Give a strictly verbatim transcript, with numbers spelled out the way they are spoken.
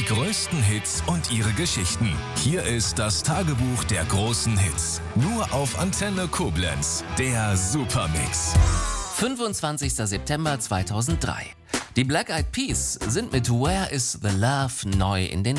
größten Hits und ihre Geschichten. Hier ist das Tagebuch der großen Hits. Nur auf Antenne Koblenz. Der Supermix. fünfundzwanzigster September zweitausenddrei. Die Black Eyed Peas sind mit Where is the Love neu in den